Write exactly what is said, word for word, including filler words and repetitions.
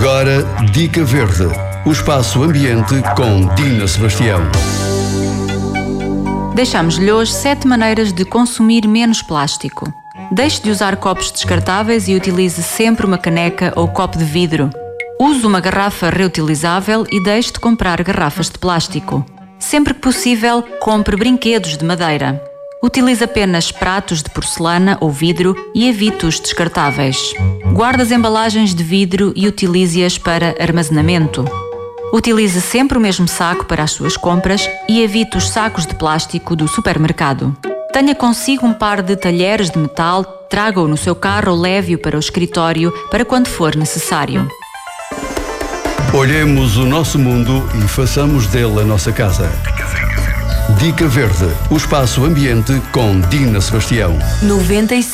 Agora, Dica Verde, o espaço ambiente com Dina Sebastião. Deixamos-lhe hoje sete maneiras de consumir menos plástico. Deixe de usar copos descartáveis e utilize sempre uma caneca ou copo de vidro. Use uma garrafa reutilizável e deixe de comprar garrafas de plástico. Sempre que possível, compre brinquedos de madeira. Utilize apenas pratos de porcelana ou vidro e evite os descartáveis. Guarde as embalagens de vidro e utilize-as para armazenamento. Utilize sempre o mesmo saco para as suas compras e evite os sacos de plástico do supermercado. Tenha consigo um par de talheres de metal, traga-o no seu carro ou leve-o para o escritório para quando for necessário. Olhemos o nosso mundo e façamos dele a nossa casa. Dica Verde, o espaço ambiente com Dina Sebastião. noventa e